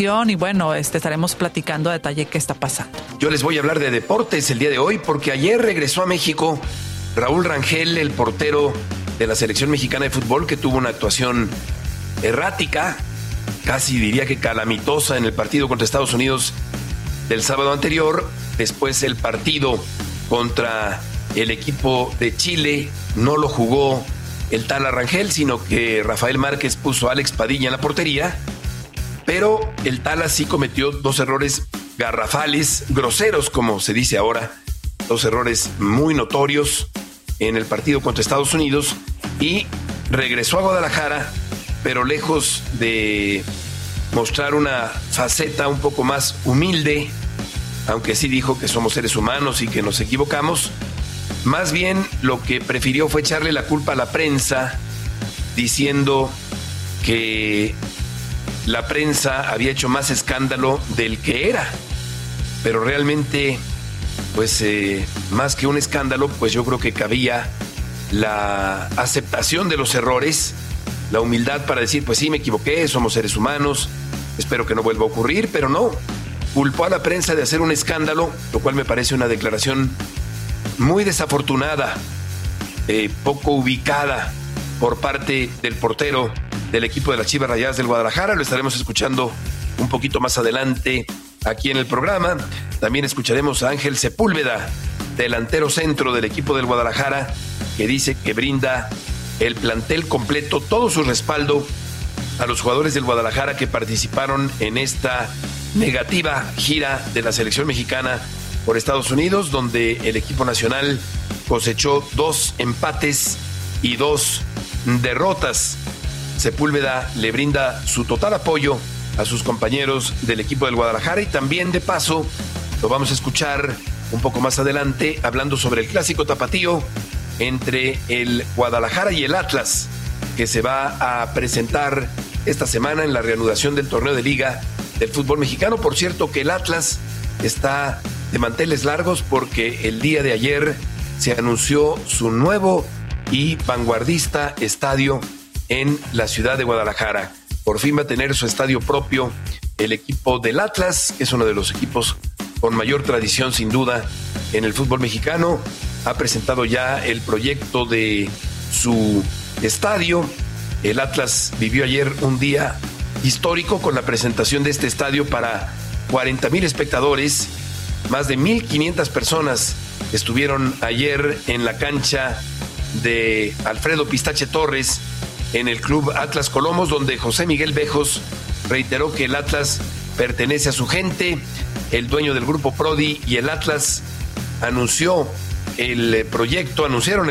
situación y bueno, estaremos platicando a detalle qué está pasando. Yo les voy a hablar de deportes el día de hoy porque ayer regresó a México Raúl Rangel, el portero de la selección mexicana de fútbol, que tuvo una actuación errática, casi diría que calamitosa en el partido contra Estados Unidos del sábado anterior. Después el partido contra el equipo de Chile no lo jugó el Tala Rangel, sino que Rafael Márquez puso a Alex Padilla en la portería, pero el Tala sí cometió 2 errores garrafales, groseros como se dice ahora, 2 errores muy notorios en el partido contra Estados Unidos y regresó a Guadalajara, pero lejos de mostrar una faceta un poco más humilde, aunque sí dijo que somos seres humanos y que nos equivocamos, más bien lo que prefirió fue echarle la culpa a la prensa, diciendo que la prensa había hecho más escándalo del que era. Pero realmente, pues más que un escándalo, pues yo creo que cabía la aceptación de los errores, la humildad para decir, pues sí, me equivoqué, somos seres humanos, espero que no vuelva a ocurrir, pero no. Culpó a la prensa de hacer un escándalo, lo cual me parece una declaración muy desafortunada, poco ubicada por parte del portero del equipo de las Chivas Rayadas del Guadalajara. Lo estaremos escuchando un poquito más adelante aquí en el programa. También escucharemos a Ángel Sepúlveda, delantero centro del equipo del Guadalajara, que dice que brinda el plantel completo, todo su respaldo a los jugadores del Guadalajara que participaron en esta negativa gira de la selección mexicana por Estados Unidos, donde el equipo nacional cosechó 2 empates y 2 derrotas. Sepúlveda le brinda su total apoyo a sus compañeros del equipo del Guadalajara y también de paso lo vamos a escuchar un poco más adelante hablando sobre el clásico tapatío entre el Guadalajara y el Atlas, que se va a presentar esta semana en la reanudación del torneo de liga del fútbol mexicano. Por cierto que el Atlas está de manteles largos porque el día de ayer se anunció su nuevo y vanguardista estadio en la ciudad de Guadalajara. Por fin va a tener su estadio propio el equipo del Atlas, que es uno de los equipos con mayor tradición sin duda en el fútbol mexicano. Ha presentado ya el proyecto de su estadio. El Atlas vivió ayer un día histórico con la presentación de este estadio para 40,000 espectadores. Más de 1,500 personas estuvieron ayer en la cancha de Alfredo Pistache Torres en el Club Atlas Colomos, donde José Miguel Bejos reiteró que el Atlas pertenece a su gente. El dueño del grupo Prodi y el Atlas anunciaron el proyecto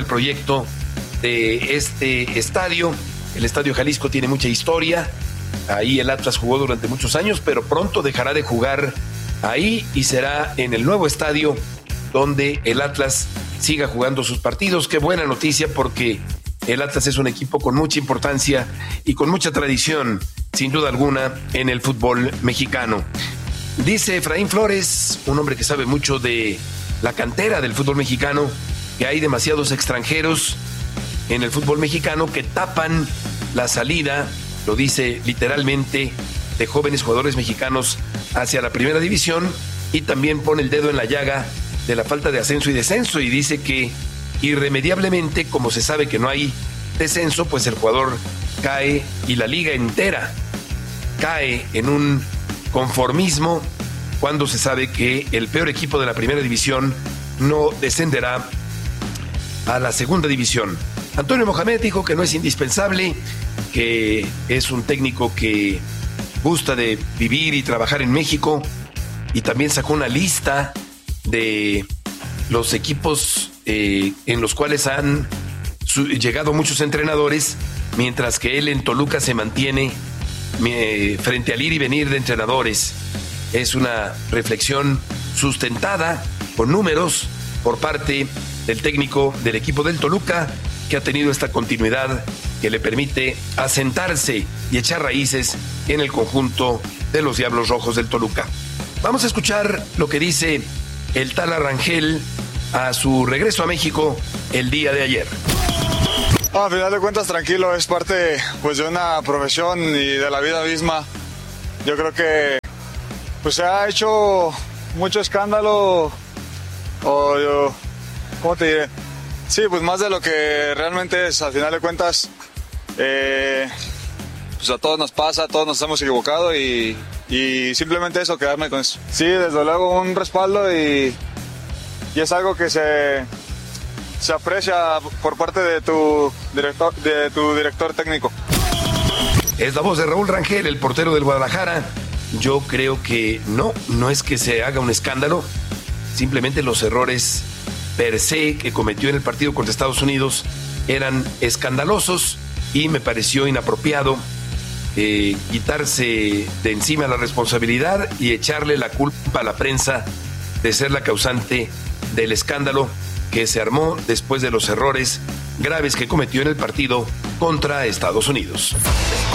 de este estadio. El Estadio Jalisco tiene mucha historia. Ahí el Atlas jugó durante muchos años, pero pronto dejará de jugar ahí y será en el nuevo estadio donde el Atlas siga jugando sus partidos. Qué buena noticia, porque el Atlas es un equipo con mucha importancia y con mucha tradición, sin duda alguna, en el fútbol mexicano. Dice Efraín Flores, un hombre que sabe mucho de la cantera del fútbol mexicano, que hay demasiados extranjeros en el fútbol mexicano que tapan la salida, lo dice literalmente, de jóvenes jugadores mexicanos hacia la primera división, y también pone el dedo en la llaga de la falta de ascenso y descenso, y dice que irremediablemente, como se sabe que no hay descenso, pues el jugador cae y la liga entera cae en un conformismo cuando se sabe que el peor equipo de la primera división no descenderá a la segunda división. Antonio Mohamed dijo que no es indispensable, que es un técnico que gusta de vivir y trabajar en México, y también sacó una lista de los equipos en los cuales han llegado muchos entrenadores, mientras que él en Toluca se mantiene frente al ir y venir de entrenadores. Es una reflexión sustentada con números por parte del técnico del equipo del Toluca, que ha tenido esta continuidad que le permite asentarse y echar raíces en el conjunto de los Diablos Rojos del Toluca. Vamos a escuchar lo que dice el Tala Rangel a su regreso a México el día de ayer. A final de cuentas, tranquilo, es parte pues de una profesión y de la vida misma. Yo creo que Pues se ha hecho mucho escándalo, ¿cómo te diré? Sí, pues más de lo que realmente es, al final de cuentas, pues a todos nos pasa, todos nos hemos equivocado y simplemente eso, quedarme con eso. Sí, desde luego un respaldo y es algo que se aprecia por parte de tu director técnico. Es la voz de Raúl Rangel, el portero del Guadalajara. Yo creo que no es que se haga un escándalo, simplemente los errores per se que cometió en el partido contra Estados Unidos eran escandalosos y me pareció inapropiado quitarse de encima la responsabilidad y echarle la culpa a la prensa de ser la causante del escándalo que se armó después de los errores graves que cometió en el partido contra Estados Unidos.